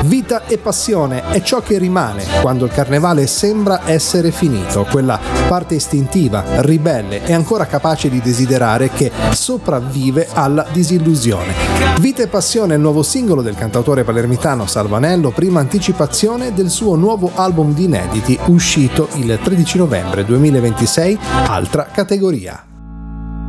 Vita e passione è ciò che rimane quando il carnevale sembra essere finito, quella parte istintiva, ribelle e ancora capace di desiderare che sopravvive alla disillusione. Vita e passione è il nuovo singolo del cantautore palermitano Salvanello, prima anticipazione del suo nuovo album di inediti uscito il 13 novembre 2026, Altra Categoria.